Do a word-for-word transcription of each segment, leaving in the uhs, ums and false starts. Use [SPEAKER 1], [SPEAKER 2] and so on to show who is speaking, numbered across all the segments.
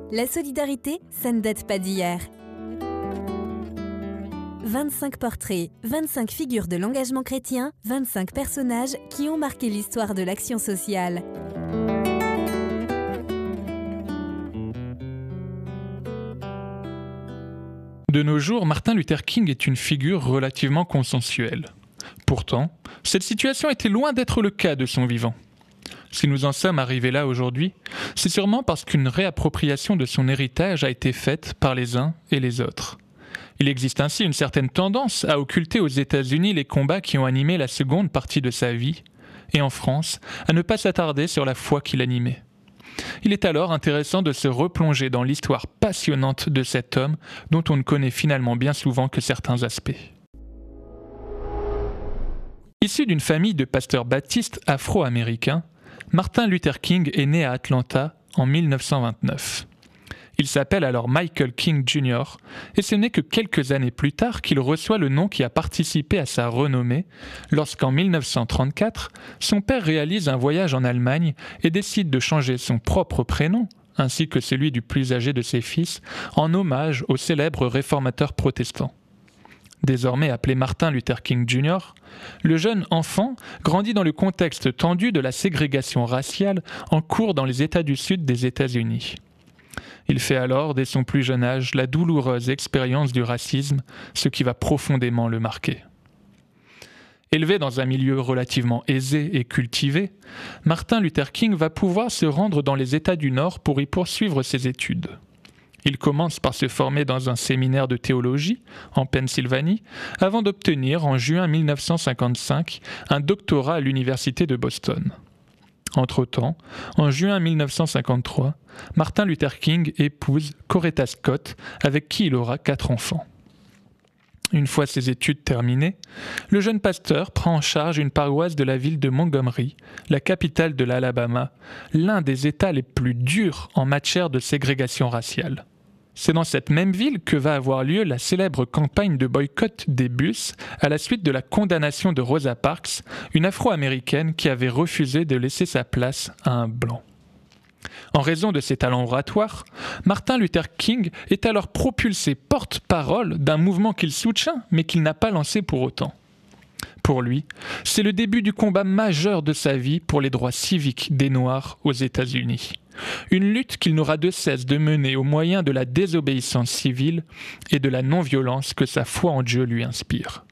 [SPEAKER 1] La solidarité, ça ne date pas d'hier. vingt-cinq portraits, vingt-cinq figures de l'engagement chrétien, vingt-cinq personnages qui ont marqué l'histoire de l'action sociale.
[SPEAKER 2] De nos jours, Martin Luther King est une figure relativement consensuelle. Pourtant, cette situation était loin d'être le cas de son vivant. Si nous en sommes arrivés là aujourd'hui, c'est sûrement parce qu'une réappropriation de son héritage a été faite par les uns et les autres. Il existe ainsi une certaine tendance à occulter aux États-Unis les combats qui ont animé la seconde partie de sa vie, et en France, à ne pas s'attarder sur la foi qu'il animait. Il est alors intéressant de se replonger dans l'histoire passionnante de cet homme dont on ne connaît finalement bien souvent que certains aspects. Issu d'une famille de pasteurs baptistes afro-américains, Martin Luther King est né à Atlanta en mille neuf cent vingt-neuf. Il s'appelle alors Michael King junior et ce n'est que quelques années plus tard qu'il reçoit le nom qui a participé à sa renommée lorsqu'en mille neuf cent trente-quatre, son père réalise un voyage en Allemagne et décide de changer son propre prénom, ainsi que celui du plus âgé de ses fils, en hommage au célèbre réformateur protestant. Désormais appelé Martin Luther King junior, le jeune enfant grandit dans le contexte tendu de la ségrégation raciale en cours dans les États du Sud des États-Unis. Il fait alors, dès son plus jeune âge, la douloureuse expérience du racisme, ce qui va profondément le marquer. Élevé dans un milieu relativement aisé et cultivé, Martin Luther King va pouvoir se rendre dans les États du Nord pour y poursuivre ses études. Il commence par se former dans un séminaire de théologie, en Pennsylvanie, avant d'obtenir, en juin mille neuf cent cinquante-cinq, un doctorat à l'université de Boston. Entre-temps, en juin mille neuf cent cinquante-trois, Martin Luther King épouse Coretta Scott, avec qui il aura quatre enfants. Une fois ses études terminées, le jeune pasteur prend en charge une paroisse de la ville de Montgomery, la capitale de l'Alabama, l'un des États les plus durs en matière de ségrégation raciale. C'est dans cette même ville que va avoir lieu la célèbre campagne de boycott des bus à la suite de la condamnation de Rosa Parks, une afro-américaine qui avait refusé de laisser sa place à un blanc. En raison de ses talents oratoires, Martin Luther King est alors propulsé porte-parole d'un mouvement qu'il soutient mais qu'il n'a pas lancé pour autant. Pour lui, c'est le début du combat majeur de sa vie pour les droits civiques des Noirs aux États-Unis. Une lutte qu'il n'aura de cesse de mener au moyen de la désobéissance civile et de la non-violence que sa foi en Dieu lui inspire.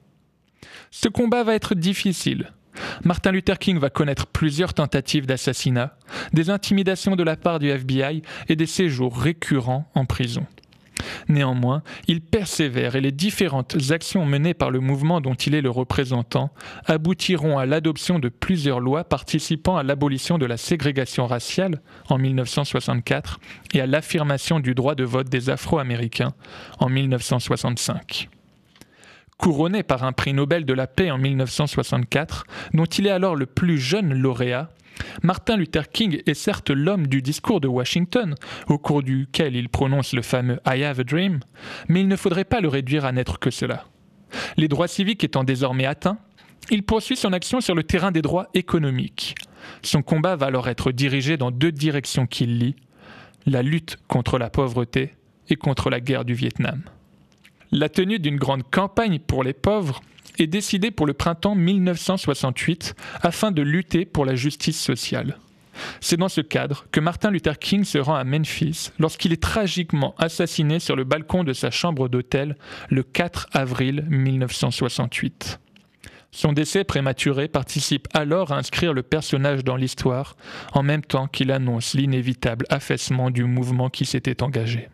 [SPEAKER 2] Ce combat va être difficile. Martin Luther King va connaître plusieurs tentatives d'assassinat, des intimidations de la part du F B I et des séjours récurrents en prison. Néanmoins, il persévère et les différentes actions menées par le mouvement dont il est le représentant aboutiront à l'adoption de plusieurs lois participant à l'abolition de la ségrégation raciale en mille neuf cent soixante-quatre et à l'affirmation du droit de vote des Afro-Américains en mille neuf cent soixante-cinq. Couronné par un prix Nobel de la paix en mille neuf cent soixante-quatre, dont il est alors le plus jeune lauréat, Martin Luther King est certes l'homme du discours de Washington, au cours duquel il prononce le fameux « I have a dream », mais il ne faudrait pas le réduire à n'être que cela. Les droits civiques étant désormais atteints, il poursuit son action sur le terrain des droits économiques. Son combat va alors être dirigé dans deux directions qu'il lie, la lutte contre la pauvreté et contre la guerre du Vietnam. La tenue d'une grande campagne pour les pauvres est décidée pour le printemps mille neuf cent soixante-huit afin de lutter pour la justice sociale. C'est dans ce cadre que Martin Luther King se rend à Memphis lorsqu'il est tragiquement assassiné sur le balcon de sa chambre d'hôtel le quatre avril mille neuf cent soixante-huit. Son décès prématuré participe alors à inscrire le personnage dans l'histoire, en même temps qu'il annonce l'inévitable affaissement du mouvement qui s'était engagé.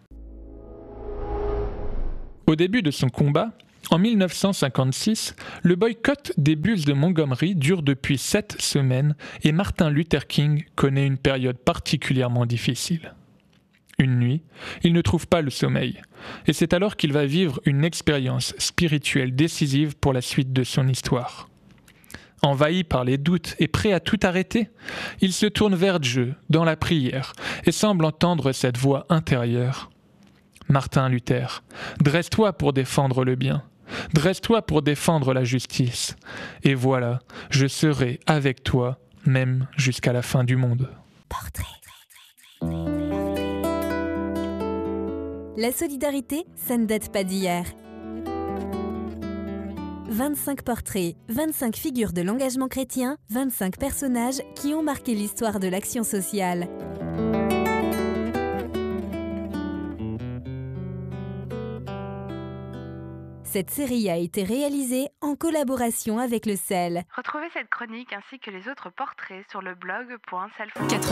[SPEAKER 2] Au début de son combat, en mille neuf cent cinquante-six, le boycott des bus de Montgomery dure depuis sept semaines et Martin Luther King connaît une période particulièrement difficile. Une nuit, il ne trouve pas le sommeil, et c'est alors qu'il va vivre une expérience spirituelle décisive pour la suite de son histoire. Envahi par les doutes et prêt à tout arrêter, il se tourne vers Dieu dans la prière et semble entendre cette voix intérieure. « Martin Luther, dresse-toi pour défendre le bien. Dresse-toi pour défendre la justice. Et voilà, je serai avec toi, même jusqu'à la fin du monde. »
[SPEAKER 1] Portrait. La solidarité, ça ne date pas d'hier. vingt-cinq portraits, vingt-cinq figures de l'engagement chrétien, vingt-cinq personnages qui ont marqué l'histoire de l'action sociale. Cette série a été réalisée en collaboration avec le C E L.
[SPEAKER 3] Retrouvez cette chronique ainsi que les autres portraits sur le blog point selfo.